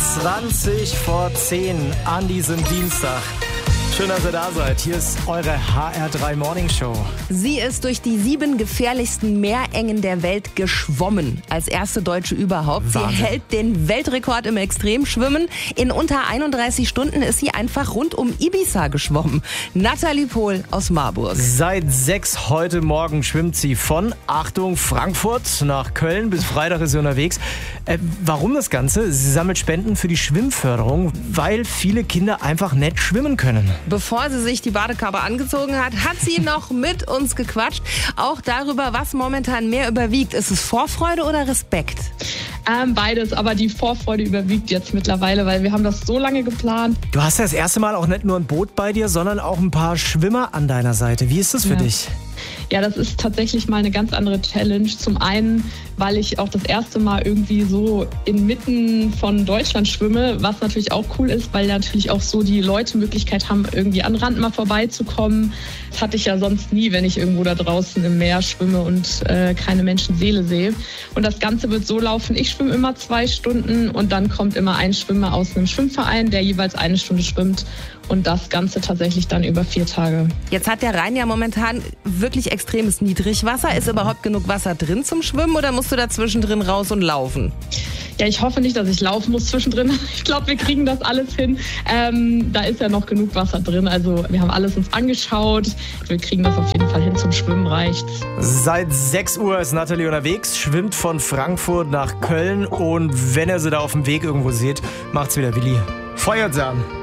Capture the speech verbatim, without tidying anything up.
zwanzig vor zehn an diesem Dienstag. Schön, dass ihr da seid. Hier ist eure H R drei Morning Show. Sie ist durch die sieben gefährlichsten Meerengen der Welt geschwommen. Als erste Deutsche überhaupt. Wahnsinn. Sie hält den Weltrekord im Extremschwimmen. In unter einunddreißig Stunden ist sie einfach rund um Ibiza geschwommen. Nathalie Pohl aus Marburg. Seit sechs heute Morgen schwimmt sie von, Achtung, Frankfurt nach Köln. Bis Freitag ist sie unterwegs. Äh, warum das Ganze? Sie sammelt Spenden für die Schwimmförderung, weil viele Kinder einfach nicht schwimmen können. Bevor sie sich die Badekappe angezogen hat, hat sie noch mit uns gequatscht. Auch darüber, was momentan mehr überwiegt. Ist es Vorfreude oder Respekt? Ähm, beides, aber die Vorfreude überwiegt jetzt mittlerweile, weil wir haben das so lange geplant. Du hast ja das erste Mal auch nicht nur ein Boot bei dir, sondern auch ein paar Schwimmer an deiner Seite. Wie ist das für Ja. dich? Ja, das ist tatsächlich mal eine ganz andere Challenge. Zum einen, weil ich auch das erste Mal irgendwie so inmitten von Deutschland schwimme, was natürlich auch cool ist, weil natürlich auch so die Leute Möglichkeit haben, irgendwie an Rand mal vorbeizukommen. Das hatte ich ja sonst nie, wenn ich irgendwo da draußen im Meer schwimme und äh, keine Menschenseele sehe. Und das Ganze wird so laufen, ich schwimme immer zwei Stunden und dann kommt immer ein Schwimmer aus einem Schwimmverein, der jeweils eine Stunde schwimmt. Und das Ganze tatsächlich dann über vier Tage. Jetzt hat der Rhein ja momentan wirklich extremes Niedrigwasser. Ist überhaupt genug Wasser drin zum Schwimmen oder musst du da zwischendrin raus und laufen? Ja, ich hoffe nicht, dass ich laufen muss zwischendrin. Ich glaube, wir kriegen das alles hin. Ähm, da ist ja noch genug Wasser drin. Also wir haben alles uns angeschaut. Wir kriegen das auf jeden Fall hin. Zum Schwimmen reicht's. Seit sechs Uhr ist Nathalie unterwegs, schwimmt von Frankfurt nach Köln und wenn ihr sie da auf dem Weg irgendwo seht, macht's wieder Willi. Feuert sie an.